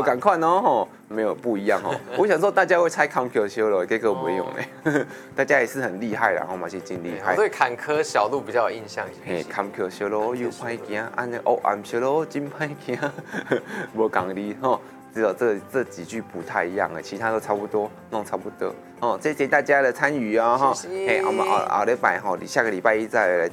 赶快哦吼，没有不一样哦。我想说大家会猜康 Q 修了，结果不用呢。大家也是很厉害啦，然后嘛是真厉害。 我对坎坷小路比较有印象。 嘿，康 Q 修路又歹行，安尼黑暗修路真歹行，无讲理吼。只有这几句不太一样了，其他都差不多，弄差不多。哦，谢谢大家的参与哦哈。嘿，我们后礼拜哈，下个礼拜一再来